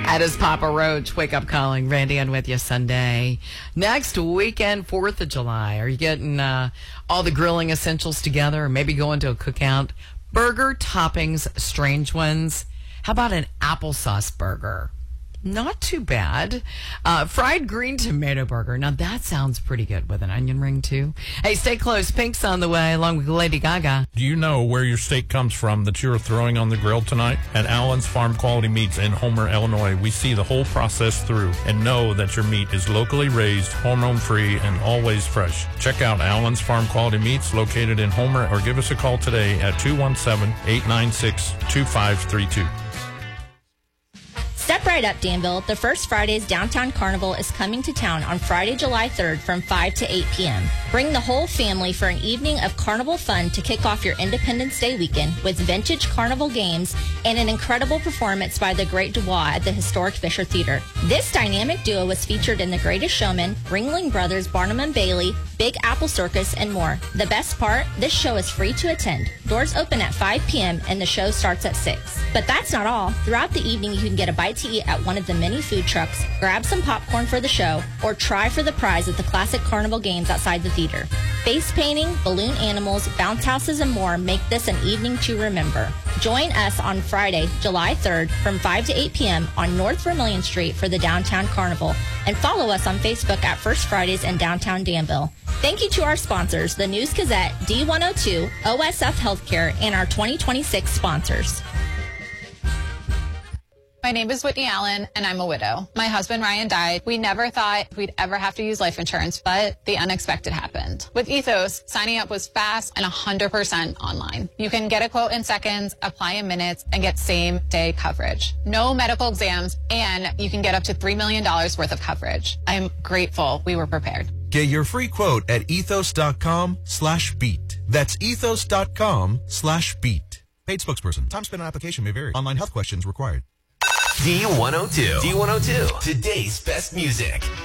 That is Papa Roach. Wake up calling. Randy on with you Sunday. Next weekend, 4th of July. Are you getting all the grilling essentials together? Or maybe going to a cookout? Burger toppings, strange ones. How about an applesauce burger? Not too bad. Fried green tomato burger. Now that sounds pretty good with an onion ring too. Hey, stay close. Pink's on the way along with Lady Gaga. Do you know where your steak comes from that you're throwing on the grill tonight? At Allen's Farm Quality Meats in Homer, Illinois, we see the whole process through and know that your meat is locally raised, hormone-free, and always fresh. Check out Allen's Farm Quality Meats located in Homer or give us a call today at 217-896-2532. Step right up, Danville. The First Fridays Downtown Carnival is coming to town on Friday, July 3rd from 5 to 8 p.m. Bring the whole family for an evening of carnival fun to kick off your Independence Day weekend with vintage carnival games and an incredible performance by the Great Dubois at the historic Fisher Theater. This dynamic duo was featured in The Greatest Showman, Ringling Brothers, Barnum and Bailey, Big Apple Circus, and more. The best part, this show is free to attend. Doors open at 5 p.m. and the show starts at 6. But that's not all. Throughout the evening, you can get a bite to eat at one of the many food trucks, grab some popcorn for the show, or try for the prize at the classic carnival games outside the theater. Face painting, balloon animals, bounce houses, and more make this an evening to remember. Join us on Friday, July 3rd from 5 to 8 p.m. on North Vermilion Street for the Downtown Carnival, and follow us on Facebook at First Fridays in downtown Danville. Thank you to our sponsors, the News Gazette, D102, OSF Healthcare, and our 2026 sponsors. My name is Whitney Allen, and I'm a widow. My husband, Ryan, died. We never thought we'd ever have to use life insurance, but the unexpected happened. With Ethos, signing up was fast and 100% online. You can get a quote in seconds, apply in minutes, and get same-day coverage. No medical exams, and you can get up to $3 million worth of coverage. I'm grateful we were prepared. Get your free quote at ethos.com/beat. That's ethos.com/beat. Paid spokesperson. Time spent on application may vary. Online health questions required. D102. D102. Today's best music.